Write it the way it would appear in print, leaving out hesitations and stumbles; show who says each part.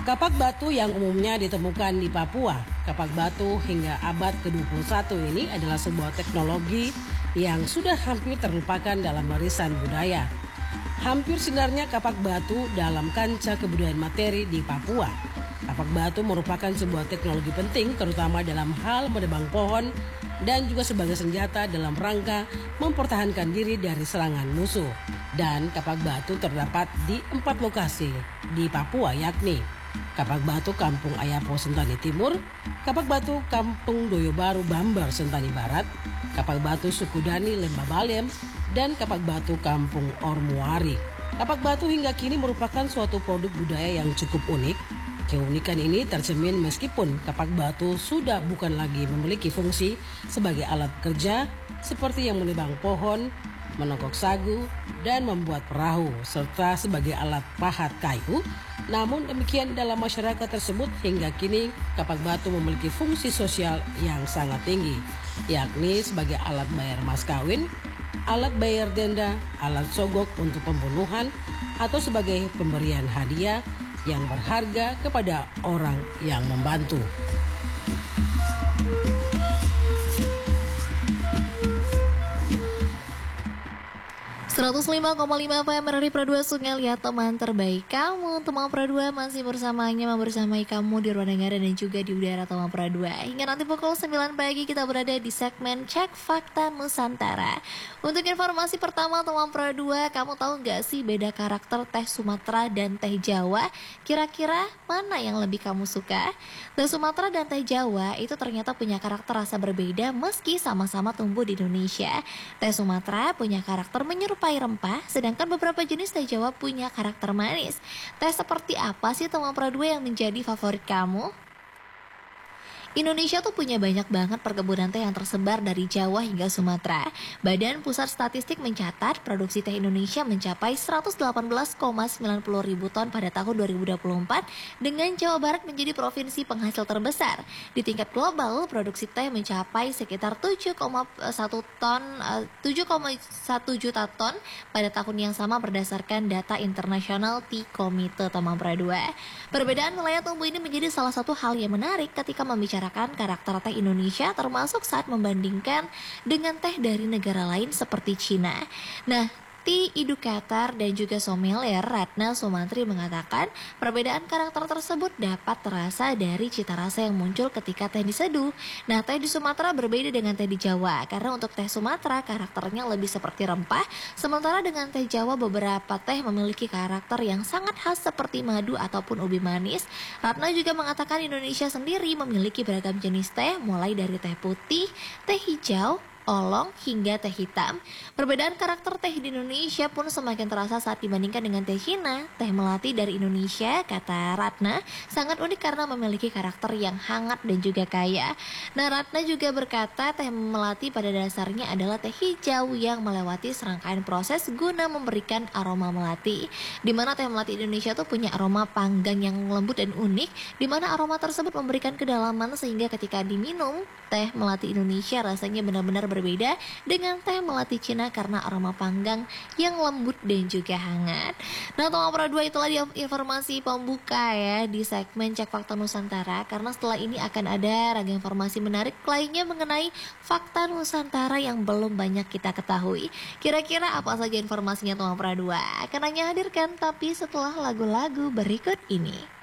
Speaker 1: Kapak batu yang umumnya ditemukan di Papua, kapak batu hingga abad ke-21 ini adalah sebuah teknologi yang sudah hampir terlupakan dalam warisan budaya. Hampir sinarnya kapak batu dalam kancah kebudayaan materi di Papua. Kapak batu merupakan sebuah teknologi penting terutama dalam hal menebang pohon dan juga sebagai senjata dalam rangka mempertahankan diri dari serangan musuh. Dan kapak batu terdapat di 4 lokasi di Papua, yakni Kapak Batu Kampung Ayapo Sentani Timur, Kapak Batu Kampung Doyo Baru Bambar Sentani Barat, Kapak Batu Sukudani Lembah Baliem, dan Kapak Batu Kampung Ormuari. Kapak batu hingga kini merupakan suatu produk budaya yang cukup unik. Keunikan ini tercermin meskipun kapak batu sudah bukan lagi memiliki fungsi sebagai alat kerja seperti yang menebang pohon, menokok sagu, dan membuat perahu, serta sebagai alat pahat kayu. Namun demikian dalam masyarakat tersebut hingga kini kapak batu memiliki fungsi sosial yang sangat tinggi, yakni sebagai alat bayar mas kawin, alat bayar denda, alat sogok untuk pembunuhan, atau sebagai pemberian hadiah yang berharga kepada orang yang membantu.
Speaker 2: 105,5 FM dari Pro 2 Sungai, lihat teman terbaik kamu. Teman Pro 2 masih bersamanya membersamai kamu di ruang dengar dan juga di udara teman Pro 2. Hingga nanti pukul 9 pagi kita berada di segmen Cek Fakta Nusantara. Untuk informasi pertama teman Pro 2, kamu tahu gak sih beda karakter teh Sumatera dan teh Jawa? Kira-kira mana yang lebih kamu suka? Teh Sumatera dan teh Jawa itu ternyata punya karakter rasa berbeda meski sama-sama tumbuh di Indonesia. Teh Sumatera punya karakter menyerupai rempah, sedangkan beberapa jenis teh Jawa punya karakter manis. Teh seperti apa sih teman Pro 2 yang menjadi favorit kamu? Indonesia tuh punya banyak banget perkebunan teh yang tersebar dari Jawa hingga Sumatera. Badan Pusat Statistik mencatat produksi teh Indonesia mencapai 118,90 ribu ton pada tahun 2024 dengan Jawa Barat menjadi provinsi penghasil terbesar. Di tingkat global, produksi teh mencapai sekitar 7,1 juta ton pada tahun yang sama berdasarkan data internasional T-Komite teman Pro 2. Perbedaan wilayah tumbuh ini menjadi salah satu hal yang menarik ketika membicarakan karakter teh Indonesia, termasuk saat membandingkan dengan teh dari negara lain seperti Cina. Nah, tea educator dan juga sommelier Ratna Sumantri mengatakan perbedaan karakter tersebut dapat terasa dari cita rasa yang muncul ketika teh diseduh. Nah, teh di Sumatera berbeda dengan teh di Jawa karena untuk teh Sumatera karakternya lebih seperti rempah, sementara dengan teh Jawa beberapa teh memiliki karakter yang sangat khas seperti madu ataupun ubi manis. Ratna juga mengatakan Indonesia sendiri memiliki beragam jenis teh mulai dari teh putih, teh hijau, olong hingga teh hitam. Perbedaan karakter teh di Indonesia pun semakin terasa saat dibandingkan dengan teh Cina. Teh melati dari Indonesia, kata Ratna, sangat unik karena memiliki karakter yang hangat dan juga kaya. Nah, Ratna juga berkata teh melati pada dasarnya adalah teh hijau yang melewati serangkaian proses guna memberikan aroma melati. Di mana teh melati Indonesia tuh punya aroma panggang yang lembut dan unik, di mana aroma tersebut memberikan kedalaman sehingga ketika diminum, teh melati Indonesia rasanya benar-benar berbeda dengan teh melati Cina karena aroma panggang yang lembut dan juga hangat. Nah, teman Pro 2, itulah informasi pembuka ya di segmen Cek Fakta Nusantara, karena setelah ini akan ada ragam informasi menarik lainnya mengenai fakta Nusantara yang belum banyak kita ketahui. Kira-kira apa saja informasinya teman Pro 2? Akan hanya hadirkan tapi setelah lagu-lagu berikut ini.